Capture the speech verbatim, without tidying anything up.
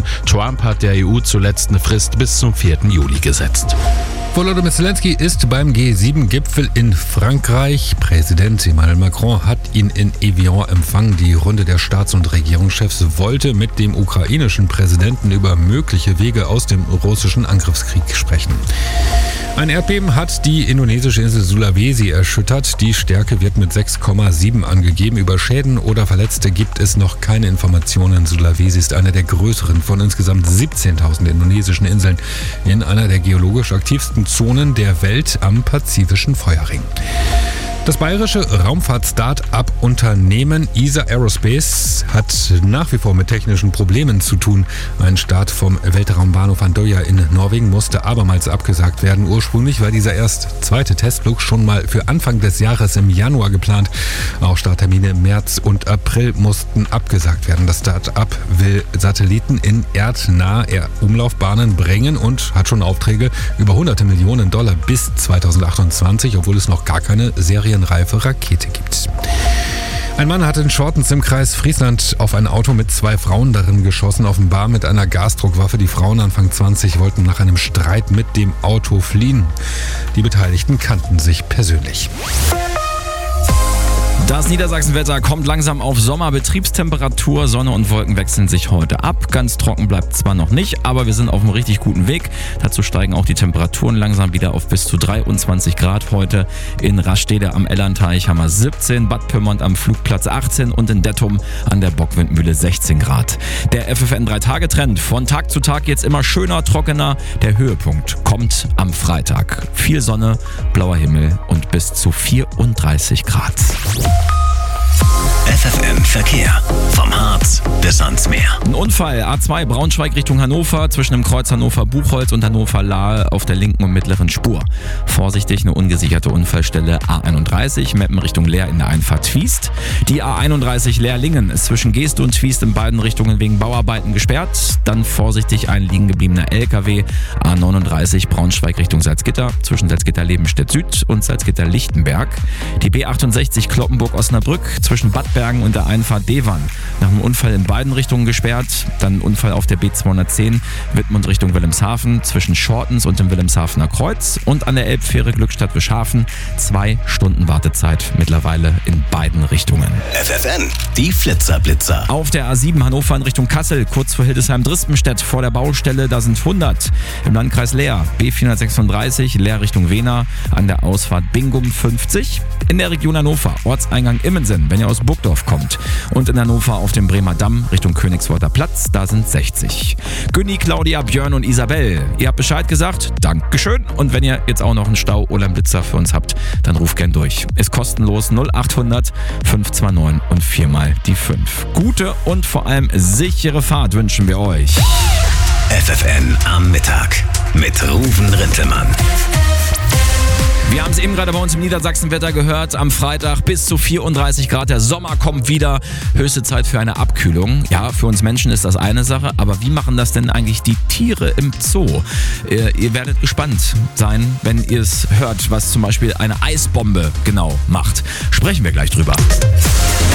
verschieben. Trump hat der E U zuletzt eine Frist bis zum vierten Juli gesetzt. Volodymyr Zelensky ist beim G sieben Gipfel in Frankreich. Präsident Emmanuel Macron hat ihn in Evian empfangen. Die Runde der Staats- und Regierungschefs wollte mit dem ukrainischen Präsidenten über mögliche Wege aus dem russischen Angriffskrieg sprechen. Ein Erdbeben hat die indonesische Insel Sulawesi erschüttert. Die Stärke wird mit sechs Komma sieben angegeben. Über Schäden oder Verletzte gibt es noch keine Informationen. Sulawesi ist eine der größeren von insgesamt siebzehntausend indonesischen Inseln in einer der geologisch aktivsten Zonen der Welt am Pazifischen Feuerring. Das bayerische Raumfahrt-Start-up-Unternehmen E S A Aerospace hat nach wie vor mit technischen Problemen zu tun. Ein Start vom Weltraumbahnhof Andøya in Norwegen musste abermals abgesagt werden. Ursprünglich war dieser erst zweite Testflug schon mal für Anfang des Jahres im Januar geplant. Auch Starttermine im März und April mussten abgesagt werden. Das Start-up will Satelliten in erdnahe Umlaufbahnen bringen und hat schon Aufträge über hunderte Millionen Dollar bis zweitausendachtundzwanzig, obwohl es noch gar keine Serie reife Rakete gibt. Ein Mann hat in Schortens im Kreis Friesland auf ein Auto mit zwei Frauen darin geschossen, offenbar mit einer Gasdruckwaffe. Die Frauen Anfang zwanzig wollten nach einem Streit mit dem Auto fliehen. Die Beteiligten kannten sich persönlich. Das Niedersachsenwetter kommt langsam auf Sommer. Betriebstemperatur, Sonne und Wolken wechseln sich heute ab. Ganz trocken bleibt zwar noch nicht, aber wir sind auf einem richtig guten Weg. Dazu steigen auch die Temperaturen langsam wieder auf bis zu dreiundzwanzig Grad. Heute in Rastede am Ellerteich haben wir siebzehn, Bad Pyrmont am Flugplatz achtzehn und in Dettum an der Bockwindmühle sechzehn Grad. Der F F N drei Tage Trend. Von Tag zu Tag jetzt immer schöner, trockener. Der Höhepunkt kommt am Freitag. Viel Sonne, blauer Himmel und bis zu vierunddreißig Grad. F F N Verkehr. Vom Harz bis ans Meer. Ein Unfall, A zwei Braunschweig Richtung Hannover, zwischen dem Kreuz Hannover-Buchholz und Hannover-Lahe auf der linken und mittleren Spur. Vorsichtig, eine ungesicherte Unfallstelle A einunddreißig, Meppen Richtung Leer in der Einfahrt Twiest. Die A einunddreißig Leerlingen ist zwischen Geest und Twiest in beiden Richtungen wegen Bauarbeiten gesperrt. Dann vorsichtig, ein liegen gebliebener L K W. A neununddreißig Braunschweig Richtung Salzgitter, zwischen Salzgitter-Lebenstedt Süd und Salzgitter-Lichtenberg. Die B achtundsechzig Kloppenburg-Osnabrück zwischen Bad Bergen und der Einfahrt Dewan. Nach einem Unfall in beiden Richtungen gesperrt. Dann ein Unfall auf der B zweihundertzehn Wittmund Richtung Wilhelmshaven zwischen Schortens und dem Wilhelmshavener Kreuz. Und an der Elbfähre Glückstadt-Wischhafen zwei Stunden Wartezeit mittlerweile in beiden Richtungen. F F N, die Flitzer-Blitzer. Auf der A sieben Hannover in Richtung Kassel, kurz vor Hildesheim-Drispenstedt vor der Baustelle, da sind hundert. Im Landkreis Leer, B vierhundertsechsunddreißig, Leer Richtung Wehner, an der Ausfahrt Bingum fünfzig. In der Region Hannover, Ortseingang Immensen, wenn ihr aus Burgdorf kommt. Und in Hannover auf dem Bremer Damm Richtung Königsworter Platz, da sind sechzig. Günni, Claudia, Björn und Isabel, ihr habt Bescheid gesagt, Dankeschön. Und wenn ihr jetzt auch noch einen Stau oder einen Blitzer für uns habt, dann ruft gern durch. Ist kostenlos null achthundert fünf zwei neun und viermal die fünf. Gute und vor allem sichere Fahrt wünschen wir euch. F F N am Mittag mit Ruven Rintelmann. Wir haben es eben gerade bei uns im Niedersachsenwetter gehört. Am Freitag bis zu vierunddreißig Grad. Der Sommer kommt wieder. Höchste Zeit für eine Abkühlung. Ja, für uns Menschen ist das eine Sache. Aber wie machen das denn eigentlich die Tiere im Zoo? Ihr, ihr werdet gespannt sein, wenn ihr es hört, was zum Beispiel eine Eisbombe genau macht. Sprechen wir gleich drüber.